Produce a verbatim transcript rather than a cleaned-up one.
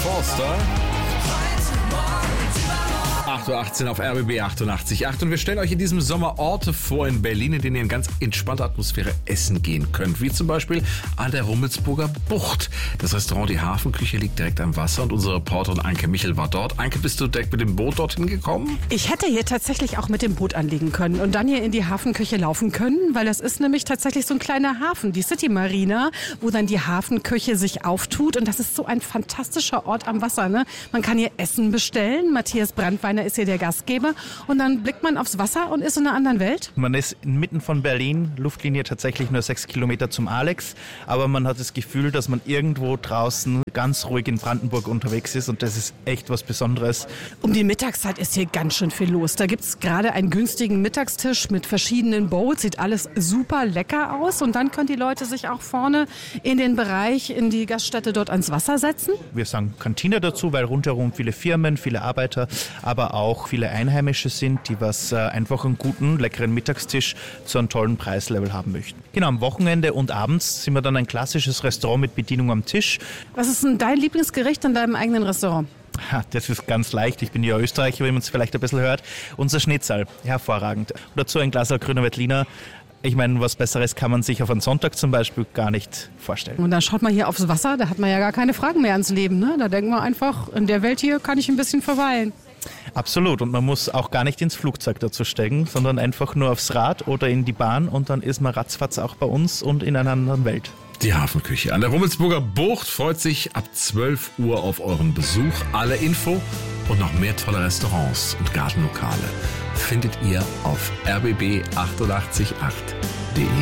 Forster. acht Uhr achtzehn auf R B B achtundachtzig Komma acht und wir stellen euch in diesem Sommer Orte vor in Berlin, in denen ihr in ganz entspannter Atmosphäre essen gehen könnt. Wie zum Beispiel an der Rummelsburger Bucht. Das Restaurant Die Hafenküche liegt direkt am Wasser und unsere Reporterin Anke Michel war dort. Anke, bist du direkt mit dem Boot dorthin gekommen? Ich hätte hier tatsächlich auch mit dem Boot anlegen können und dann hier in die Hafenküche laufen können, weil das ist nämlich tatsächlich so ein kleiner Hafen, die City Marina, wo dann die Hafenküche sich auftut und das ist so ein fantastischer Ort am Wasser. Ne? Man kann hier Essen bestellen. Matthias Brandweiner ist hier der Gastgeber und dann blickt man aufs Wasser und ist in einer anderen Welt. Man ist inmitten von Berlin, Luftlinie tatsächlich nur sechs Kilometer zum Alex, aber man hat das Gefühl, dass man irgendwo draußen ganz ruhig in Brandenburg unterwegs ist und das ist echt was Besonderes. Um die Mittagszeit ist hier ganz schön viel los. Da gibt es gerade einen günstigen Mittagstisch mit verschiedenen Bowls, sieht alles super lecker aus und dann können die Leute sich auch vorne in den Bereich, in die Gaststätte dort ans Wasser setzen. Wir sagen Kantine dazu, weil rundherum viele Firmen, viele Arbeiter, aber auch viele Einheimische sind, die was äh, einfach einen guten, leckeren Mittagstisch zu einem tollen Preislevel haben möchten. Genau, am Wochenende und abends sind wir dann ein klassisches Restaurant mit Bedienung am Tisch. Was ist denn dein Lieblingsgericht in deinem eigenen Restaurant? Ha, das ist ganz leicht. Ich bin ja Österreicher, wie man es vielleicht ein bisschen hört. Unser Schnitzel, hervorragend. Und dazu ein Glas grüner Veltliner. Ich meine, was Besseres kann man sich auf einen Sonntag zum Beispiel gar nicht vorstellen. Und dann schaut man hier aufs Wasser, da hat man ja gar keine Fragen mehr ans Leben. Ne? Da denkt man einfach, in der Welt hier kann ich ein bisschen verweilen. Absolut. Und man muss auch gar nicht ins Flugzeug dazu steigen, sondern einfach nur aufs Rad oder in die Bahn und dann ist man ratzfatz auch bei uns und in einer anderen Welt. Die Hafenküche an der Rummelsburger Bucht freut sich ab zwölf Uhr auf euren Besuch. Alle Info und noch mehr tolle Restaurants und Gartenlokale findet ihr auf r b b achtundachtzig Komma acht punkt de.